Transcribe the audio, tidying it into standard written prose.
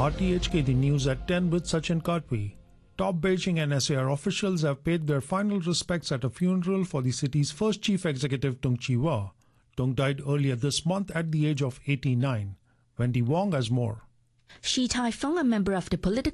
RTHK The News at 10 with Sachin Katwi. Top Beijing and SAR officials have paid their final respects at a funeral for the city's first chief executive Tung Chee-hwa. Tung died earlier this month at the age of 89. Wendy Wong has more. Shi Tai-fung, a member of the political